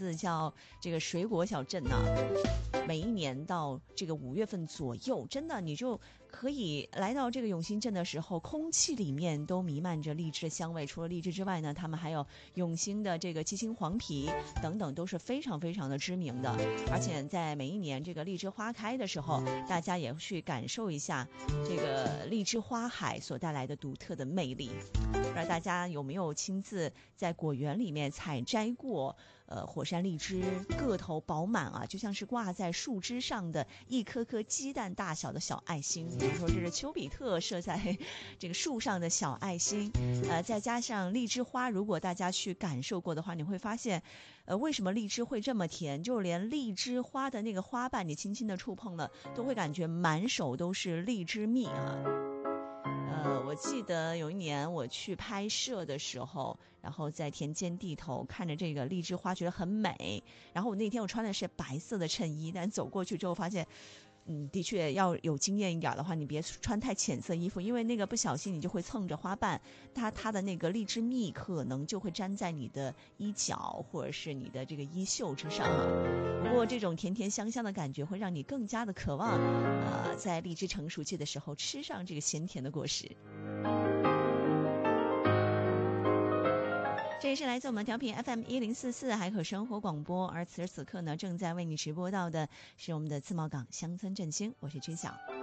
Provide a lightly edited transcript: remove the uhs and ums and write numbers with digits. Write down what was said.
字叫这个水果小镇每一年到这个5月份左右，真的你就可以来到这个永兴镇的时候，空气里面都弥漫着荔枝的香味。除了荔枝之外呢，他们还有永兴的这个鸡心黄皮等等，都是非常非常的知名的。而且在每一年这个荔枝花开的时候，大家也去感受一下这个荔枝花海所带来的独特的魅力。不知道大家有没有亲自在果园里面采摘过火山荔枝，个头饱满就像是挂在树枝上的一颗颗鸡蛋大小的小爱心。比如说这是丘比特射在这个树上的小爱心，再加上荔枝花，如果大家去感受过的话，你会发现为什么荔枝会这么甜，就连荔枝花的那个花瓣你轻轻的触碰了，都会感觉满手都是荔枝蜜我记得有一年我去拍摄的时候，然后在田间地头看着这个荔枝花觉得很美，然后我那天我穿的是白色的衬衣，但走过去之后发现的确要有经验一点的话，你别穿太浅色衣服，因为那个不小心你就会蹭着花瓣，它的那个荔枝蜜可能就会粘在你的衣角或者是你的这个衣袖之上不过这种甜甜香香的感觉会让你更加的渴望在荔枝成熟期的时候吃上这个鲜甜的果实。这也是来自我们调频 FM1044 海口生活广播，而此时此刻呢，正在为你直播到的是我们的自贸港乡村振兴，我是知晓。